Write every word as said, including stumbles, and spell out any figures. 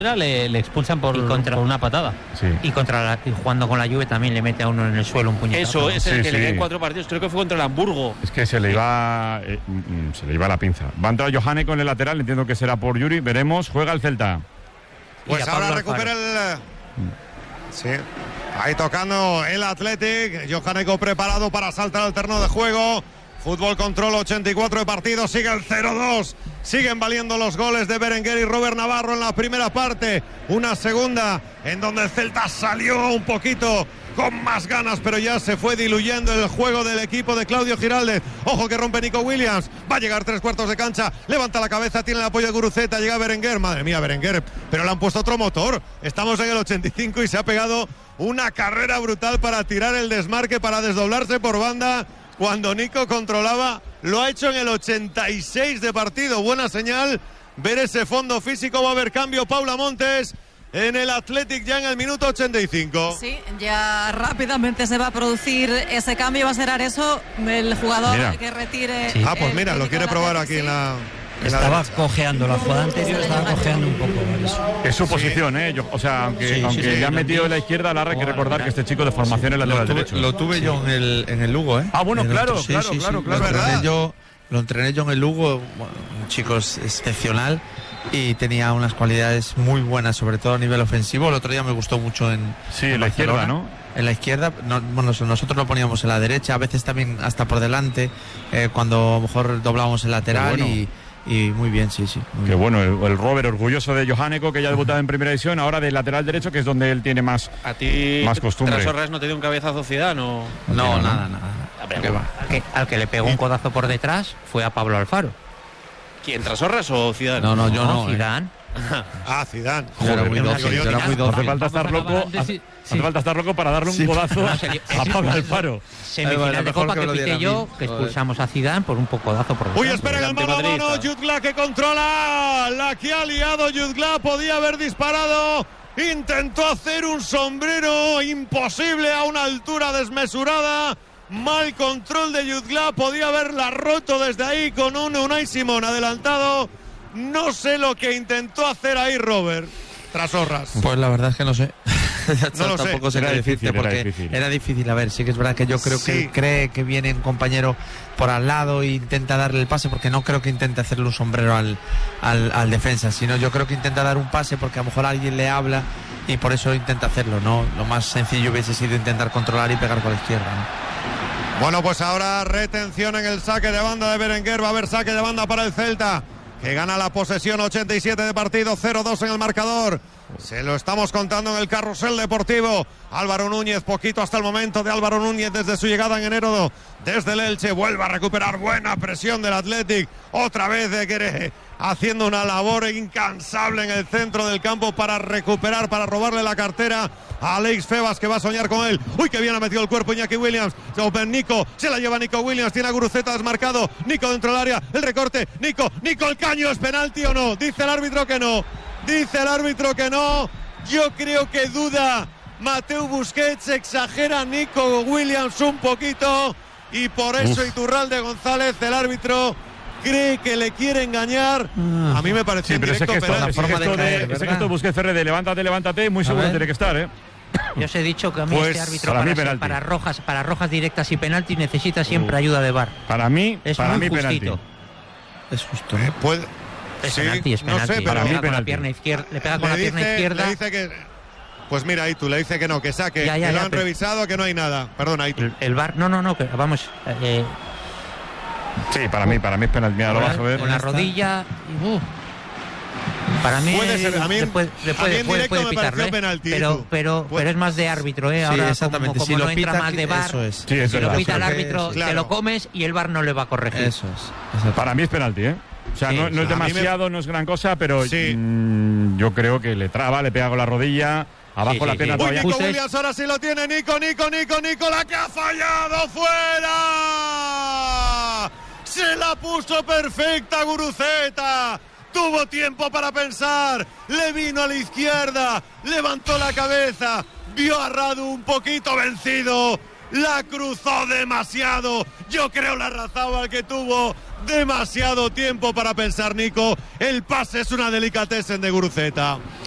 Le, le expulsan por, contra, por una patada. Sí. Y contra la, y jugando con la Juve también le mete a uno en el suelo un puñetazo. Eso es el Sí, que sí. le den cuatro partidos. Creo que fue contra el Hamburgo. Es que se le iba eh, mm, se le iba la pinza. Va a entrar Johane con el lateral, entiendo que será por Yuri, veremos. Juega el Celta. Pues ahora recupera el... Sí, ahí tocando el Athletic. Johaneko preparado para saltar al terreno de juego. Fútbol Control, ochenta y cuatro de partido, sigue el cero dos. Siguen valiendo los goles de Berenguer y Robert Navarro en la primera parte. Una segunda en donde el Celta salió un poquito con más ganas, pero ya se fue diluyendo el juego del equipo de Claudio Giraldez. Ojo que rompe Nico Williams. Va a llegar tres cuartos de cancha. Levanta la cabeza, tiene el apoyo de Guruceta. Llega Berenguer. Madre mía, Berenguer. Pero le han puesto otro motor. Estamos en el ochenta y cinco y se ha pegado una carrera brutal para tirar el desmarque, para desdoblarse por banda. Cuando Nico controlaba, lo ha hecho en el ochenta y seis de partido. Buena señal. Ver ese fondo físico. Va a haber cambio. Paula Montes en el Athletic ya en el minuto ochenta y cinco. Sí, ya rápidamente se va a producir ese cambio. Va a ser Areso, el jugador Mira. que retire. Sí. Ah, pues mira, lo físico quiere de probar Athletic, aquí en la... Estaba cojeando, la jugada anterior estaba cojeando un poco. Eso. Es su posición, ¿eh? Yo, o sea, aunque, Sí, aunque sí, sí, le han lo metido vi. en la izquierda, Lara, hay que recordar que este chico de formación es lateral Lo tuve, derecho. lo tuve yo en el, en el Lugo, ¿eh? Ah, bueno, En el claro, otro- sí, claro, sí, claro, sí. claro. Lo entrené ¿Verdad? yo, lo entrené yo en el Lugo, bueno, un chico es excepcional y tenía unas cualidades muy buenas, sobre todo a nivel ofensivo. El otro día me gustó mucho en Sí, en en la izquierda, Barcelona. ¿no? En la izquierda, no, bueno, nosotros lo poníamos en la derecha, a veces también hasta por delante, eh, cuando a lo mejor doblábamos el lateral. Qué bueno. y, y muy bien, sí, sí. muy Que bien. bueno, el, el Robert orgulloso de Joháneko, que ya ha debutado en primera división, ahora de lateral derecho, que es donde él tiene más, A ti, más costumbre. tras Horras, no te dio un cabezazo Zidane, ¿no? No, No, no. nada, nada. pero ¿Qué va? Al que, al que le pegó un codazo por detrás fue a Pablo Alfaro. ¿Quién, tras Horras o Zidane? No, no, yo no. eh. Zidane. Ah, Zidane. Yo era muy Joder, dócil, yo era muy No hace dócil. falta estar loco, hace, hace falta estar loco para darle un Sí. codazo No, serio, a Pablo Alfaro. Semifinal bueno, de mejor Copa que que lo diera pité a mí. yo, que Joder. expulsamos a Zidane por un poco codazo por detrás. Uy, espera el delante mano a mano. madridista. Jutgla que controla. La que ha liado Jutgla. Podía haber disparado. Intentó hacer un sombrero imposible a una altura desmesurada. Mal control de Jutgla. Podía haberla roto desde ahí con un Unai Simón adelantado. No sé lo que intentó hacer ahí Robert. Tras Horras. Pues la verdad es que no sé. No lo sé. Tampoco sé Era qué difícil, decirte era porque difícil. era difícil. A ver, sí que es verdad que yo creo Sí. que él cree que viene un compañero por al lado e intenta darle el pase, porque no creo que intente hacerle un sombrero al, al, al defensa, sino yo creo que intenta dar un pase porque a lo mejor alguien le habla y por eso intenta hacerlo, ¿no? Lo más sencillo hubiese sido intentar controlar y pegar con la izquierda, ¿no? Bueno, pues ahora retención en el saque de banda de Berenguer. Va a haber saque de banda para el Celta, que gana la posesión, ochenta y siete de partido, cero dos en el marcador. Se lo estamos contando en el carrusel deportivo. Álvaro Núñez, poquito hasta el momento de Álvaro Núñez desde su llegada en enero desde el Elche. Vuelve a recuperar, buena presión del Athletic. Otra vez de Quere haciendo una labor incansable en el centro del campo para recuperar, para robarle la cartera a Alex Febas, que va a soñar con él. Uy, que bien ha metido el cuerpo Iñaki Williams. Nico, se la lleva Nico Williams, tiene a Guruceta desmarcado. Nico dentro del área, el recorte. Nico, Nico, el caño, ¿es penalti o no? Dice el árbitro que no. Dice el árbitro que no. Yo creo que duda Mateu Busquets, exagera Nico Williams un poquito y por eso Uf. Iturralde González, el árbitro, cree que le quiere engañar. A mí me pareció Sí, pero ese directo gesto, penalti. ese forma de gesto de, caer, ese ¿verdad? gesto de Busquets Ferrer de levántate, levántate, muy seguro ver. tiene que estar, ¿eh? Yo os he dicho que a mí Pues, este árbitro para para, mí, penalti. para rojas, para rojas directas y penalti necesita siempre ayuda de V A R. Para mí, Es para muy mí penalti. justito. Es justo, Eh, ¿no? puede- Es sí, penalti, es no penalti. sé, le pero Para mí, pega con la penalti. pierna izquierda, le pega con le la pierna dice- izquierda. le dice que, pues mira, ahí tú le dice que no, que saque, Ya, ya, que ya, lo han pero- revisado, que no hay nada. Perdona, ahí tú. El, el V A R, no, no, no, que vamos. Eh, Sí, para mí, para mí es penalti. Mira, lo con vas a la- ver. con la rodilla. y, uh, para mí, Puede ser, a mí- le puede, le a puede, mí en puede- directo puede me pitarlo, pareció ¿eh? penalti, pero, tú. pero, Puede- pero es más de árbitro, ¿eh? Sí, Ahora, exactamente. como, Si como lo no entra pita, más de V A R, eso es. Sí, es si lo verdad. pita el Eso es. árbitro, te Claro. lo comes y el V A R no le va a corregir. Eso es. Exacto. Para mí es penalti, ¿eh? O sea, Sí, no, no es a mí me- demasiado, no es gran cosa, pero Sí. mm, yo creo que le traba, le pega con la rodilla, abajo Sí, la sí, pierna sí. Uy, todavía. Nico Justes. Williams ahora sí lo tiene. Nico, Nico, Nico, Nico, la que ha fallado fuera. Se la puso perfecta Guruceta. Tuvo tiempo para pensar. Le vino a la izquierda. Levantó la cabeza. Vio a Radu un poquito vencido. La cruzó demasiado. Yo creo la Razaba que tuvo demasiado tiempo para pensar Nico. El pase es una delicatessen de Guruceta.